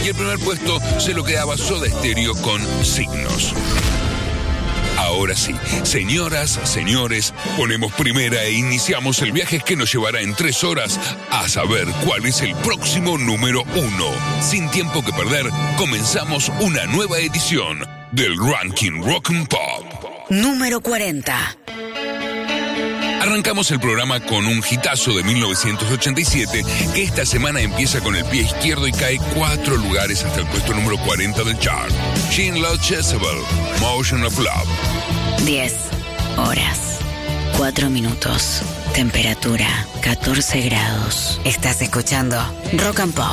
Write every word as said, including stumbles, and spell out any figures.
Y el primer puesto se lo quedaba Soda Stereo con Signos. Ahora sí, señoras, señores, ponemos primera e iniciamos el viaje que nos llevará en tres horas a saber cuál es el próximo número uno. Sin tiempo que perder, comenzamos una nueva edición del Ranking Rock and Pop. Número cuarenta. Arrancamos el programa con un hitazo de mil novecientos ochenta y siete que esta semana empieza con el pie izquierdo y cae cuatro lugares hasta el puesto número cuarenta del chart. Gene Love Chesable, Motion of Love. diez horas, cuatro minutos, temperatura catorce grados. Estás escuchando Rock and Pop.